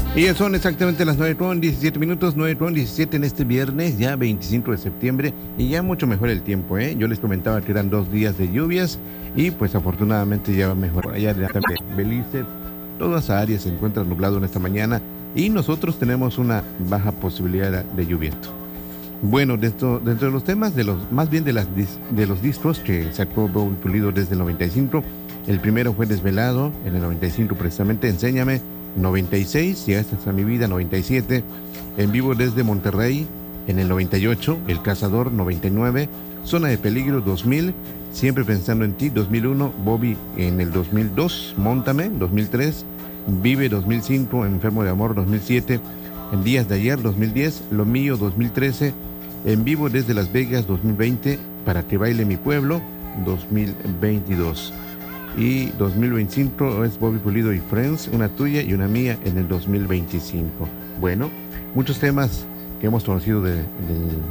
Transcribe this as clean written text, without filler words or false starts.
Y ya son exactamente las 9:17 minutos, 9:17 en este viernes, ya 25 de septiembre, y ya mucho mejor el tiempo, ¿eh? Yo les comentaba que eran 2 días de lluvias, y pues afortunadamente ya va mejor. Allá de Belice, toda esa área se encuentra nublado en esta mañana, y nosotros tenemos una baja posibilidad de lluvia. Bueno, dentro de los temas, más bien de los discos que sacó Bobby Pulido desde el 95, el primero fue Desvelado, en el 95 precisamente, Enséñame, 96, Llegaste a mi vida, 97, En vivo desde Monterrey, en el 98, El Cazador, 99, Zona de Peligro, 2000, Siempre Pensando en Ti, 2001, Bobby en el 2002, Móntame, 2003, Vive, 2005, Enfermo de Amor, 2007, En Días de Ayer, 2010, Lo Mío, 2013, En vivo desde Las Vegas, 2020, Para que baile mi pueblo, 2022. Y 2025 es Bobby Pulido y Friends, una tuya y una mía en el 2025. Bueno, muchos temas que hemos conocido del